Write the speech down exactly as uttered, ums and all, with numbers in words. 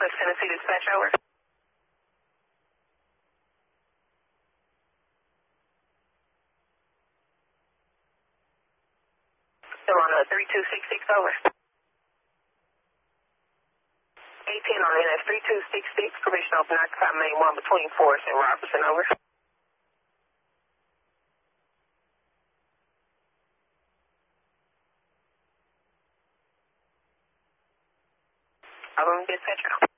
West Tennessee dispatch, over. Still on uh, three two six six, over. eighteen on N S three two six six, permission open occupy main one between Forest and Robertson, over. I'm on dispatch now.